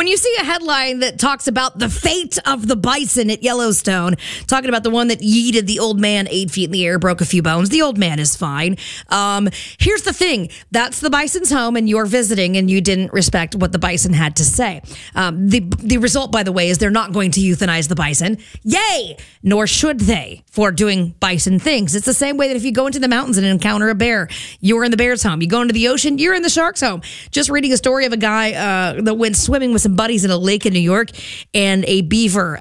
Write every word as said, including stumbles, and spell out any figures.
when you see a headline that talks about the fate of the bison at Yellowstone, talking about the one that yeeted the old man eight feet in the air, broke a few bones, the old man is fine. Um, here's the thing. That's the bison's home, and you're visiting, and you didn't respect what the bison had to say. Um, the, the result, by the way, is they're not going to euthanize the bison. Yay! Nor should they for doing bison things. It's the same way that if you go into the mountains and encounter a bear, you're in the bear's home. You go into the ocean, you're in the shark's home. Just reading a story of a guy uh, that went swimming with some buddies in a lake in New York, and a beaver